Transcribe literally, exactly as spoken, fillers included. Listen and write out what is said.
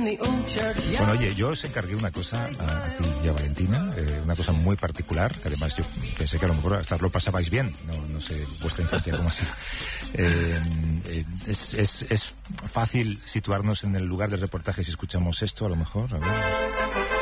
Bueno, oye, yo os encargué una cosa a, a ti y a Valentina, eh, una cosa muy particular, que además yo pensé que a lo mejor hasta lo pasabais bien, no, no sé vuestra infancia cómo ha sido. Eh, eh, es, es, es fácil situarnos en el lugar del reportaje si escuchamos esto, a lo mejor, a ver.